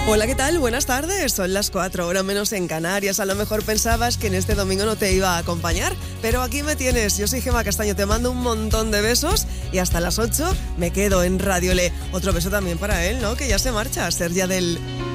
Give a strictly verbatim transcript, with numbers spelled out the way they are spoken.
Hola, ¿qué tal? Buenas tardes. Son las cuatro, hora menos en Canarias. A lo mejor pensabas que en este domingo no te iba a acompañar, pero aquí me tienes. Yo soy Gemma Castaño, te mando un montón de besos y hasta las ocho me quedo en Radio Le. Otro beso también para él, ¿no? Que ya se marcha, Sergi Adel.